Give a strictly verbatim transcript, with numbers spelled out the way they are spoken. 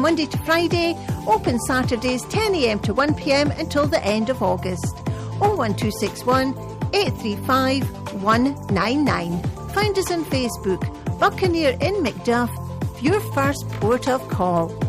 Monday to Friday, open Saturdays ten a m to one p m until the end of August. oh one two six one, eight three five, one nine nine. Find us on Facebook, Buccaneer in Macduff, your first port of call.